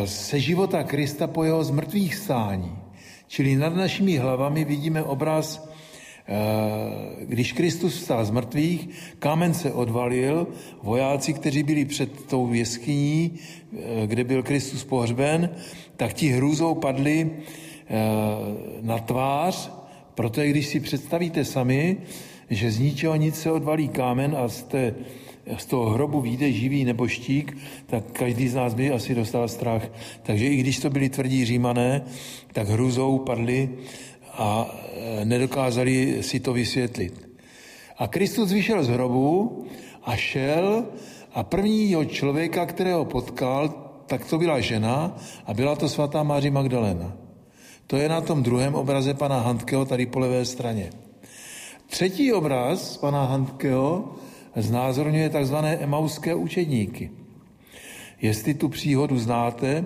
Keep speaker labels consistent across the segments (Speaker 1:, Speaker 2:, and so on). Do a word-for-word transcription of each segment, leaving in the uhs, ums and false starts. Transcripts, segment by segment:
Speaker 1: se života Krista po jeho zmrtvých stání. Čili nad našimi hlavami vidíme obraz, když Kristus vstal z mrtvých, kámen se odvalil, vojáci, kteří byli před tou jeskyní, kde byl Kristus pohřben, tak ti hrůzou padli na tvář, protože když si představíte sami, že z ničeho nic se odvalí kámen a z, té, z toho hrobu vyjde živý nebožtík, tak každý z nás by asi dostal strach. Takže i když to byli tvrdí Římané, tak hrůzou padli a nedokázali si to vysvětlit. A Kristus vyšel z hrobu a šel a prvního člověka, kterého potkal, tak to byla žena a byla to svatá Marie Magdalena. To je na tom druhém obraze pana Handkeho tady po levé straně. Třetí obraz pana Handkeho znázorňuje takzvané emauské učedníky. Jestli tu příhodu znáte,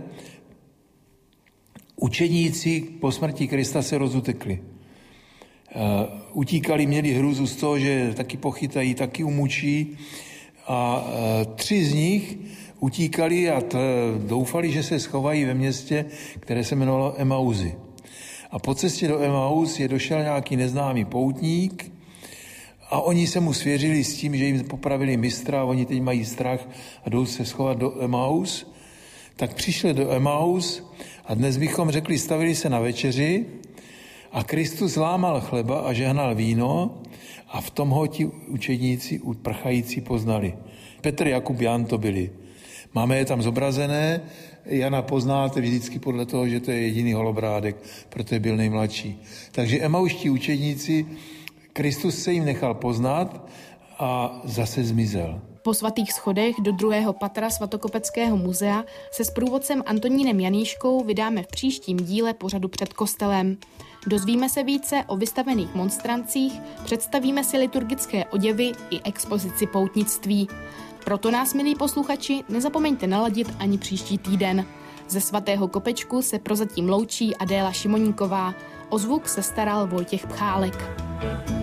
Speaker 1: učedníci po smrti Krista se rozutekli. Utíkali, měli hrůzu z toho, že taky pochytají, taky umučí a tři z nich utíkali a t- doufali, že se schovají ve městě, které se jmenovalo Emauzy. A po cestě do Emaus je došel nějaký neznámý poutník a oni se mu svěřili s tím, že jim popravili mistra a oni teď mají strach a jdou se schovat do Emaus. Tak přišli do Emaus a dnes bychom řekli, stavili se na večeři a Kristus lámal chleba a žehnal víno a v tom ho ti učedníci prchající poznali. Petr, Jakub, Jan to byli. Máme je tam zobrazené, Jana poznáte vždycky podle toho, že to je jediný holobrádek, protože byl nejmladší. Takže emauští učedníci, Kristus se jim nechal poznat a zase zmizel.
Speaker 2: Po svatých schodech do druhého patra Svatokopeckého muzea se s průvodcem Antonínem Janíškou vydáme v příštím díle pořadu Před kostelem. Dozvíme se více o vystavených monstrancích, představíme si liturgické oděvy i expozici poutnictví. Proto nás, milí posluchači, nezapomeňte naladit ani příští týden. Ze Svatého Kopečku se prozatím loučí Adéla Šimoníková. O zvuk se staral Vojtěch Pchálek.